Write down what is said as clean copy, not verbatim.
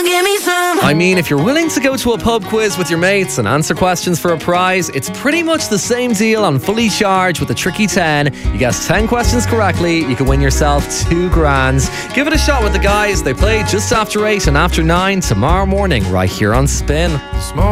give me some. I mean, if you're willing to go to a pub quiz with your mates and answer questions for a prize, it's pretty much the same deal on Fully Charged with a Tricky 10. You guess 10 questions correctly, you can win yourself $2,000. Give it a shot with the guys. They play just after 8 and after 9 tomorrow morning right here on Spin. Small